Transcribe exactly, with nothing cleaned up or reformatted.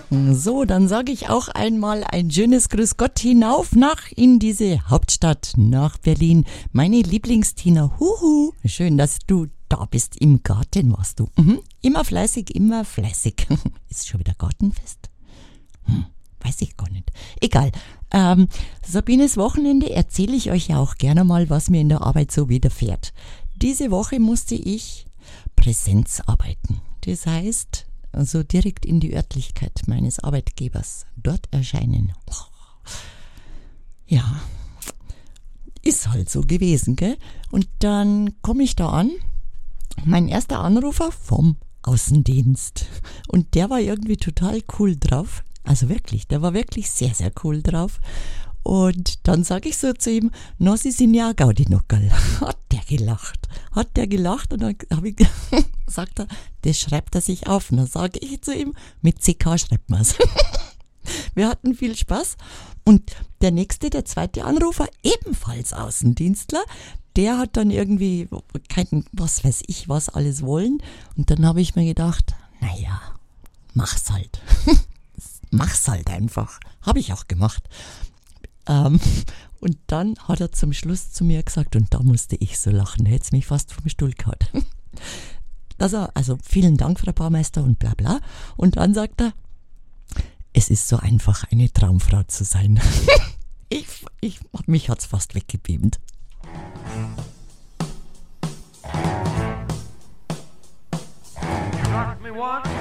So, dann sage ich auch einmal ein schönes Grüß Gott hinauf nach in diese Hauptstadt, nach Berlin. Meine Lieblingstina, huhu, schön, dass du da bist. Im Garten warst du. Mhm. Immer fleißig, immer fleißig. Ist schon wieder Gartenfest? Hm, weiß ich gar nicht. Egal. Ähm, Sabines Wochenende erzähle ich euch ja auch gerne mal, was mir in der Arbeit so widerfährt. Diese Woche musste ich Präsenz arbeiten. Das heißt, also direkt in die Örtlichkeit meines Arbeitgebers. Dort erscheinen. Ja, ist halt so gewesen, gell? Und dann komme ich da an, mein erster Anrufer vom Außendienst. Und der war irgendwie total cool drauf. Also wirklich, der war wirklich sehr, sehr cool drauf. Und dann sage ich so zu ihm, na, Sie sind ja ein Gaudi-Nuckerl. Hat der gelacht. Hat der gelacht und dann habe ich sagt er, das schreibt er sich auf. Und dann sage ich zu ihm, mit C K schreibt man es. Wir hatten viel Spaß. Und der nächste, der zweite Anrufer, ebenfalls Außendienstler, der hat dann irgendwie, kein, was weiß ich, was alles wollen. Und dann habe ich mir gedacht, naja, mach's halt. Mach's halt einfach. Habe ich auch gemacht. Ähm, und dann hat er zum Schluss zu mir gesagt, und da musste ich so lachen, da hätte es mich fast vom Stuhl gehauen. Dass er, also vielen Dank, Frau Baumeister und bla bla. Und dann sagt er, es ist so einfach, eine Traumfrau zu sein. ich, ich, mich hat's fast weggebeamt. Rock me one.